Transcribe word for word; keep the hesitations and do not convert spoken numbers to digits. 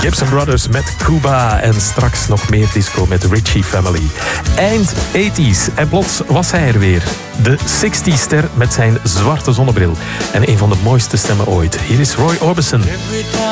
Gibson Brothers met Cuba en straks nog meer disco met Ritchie Family. Eind tachtiger en plots was hij er weer. De zestigster met zijn zwarte zonnebril. En een van de mooiste stemmen ooit. Hier is Roy Orbison.